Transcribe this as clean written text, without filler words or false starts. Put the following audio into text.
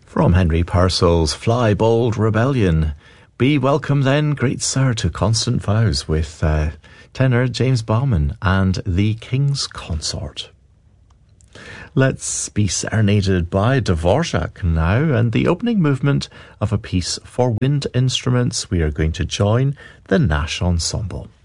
From Henry Purcell's Fly Bold Rebellion. Be welcome then, great sir, to Constant Vows with tenor James Bauman and the King's Consort. Let's be serenaded by Dvorak now, and the opening movement of a piece for wind instruments. We are going to join the Nash Ensemble.